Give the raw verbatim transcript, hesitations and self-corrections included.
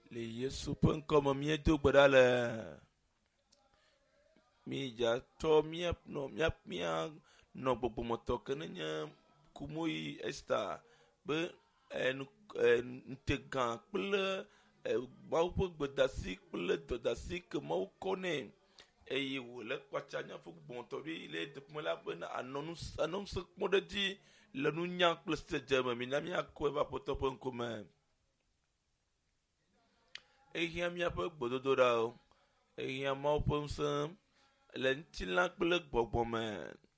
Le Yesu ƒe ŋkɔme míedo gbe ɖa le míedzatɔ mía nɔ mía mía nɔ gbɔgbɔmetɔ ke nenye Kumoyi Esther be ŋutegã kple Mawu ƒe gbedasi kple dɔdasi ke Mawu kɔ nɛ eye wòle kpatsa nyɔnu gbɔgbɔmetɔ ɖi le teƒe la be anɔ ŋusẽ kpɔm ɖe dzi le nunya kple sedze me mina míakɔe va Aƒetɔ ƒe ŋkume. Ehiã míaƒe gbedodoɖawo, ehiã Mawu ƒe ŋusẽ le ŋutilã kple gbɔgbɔ me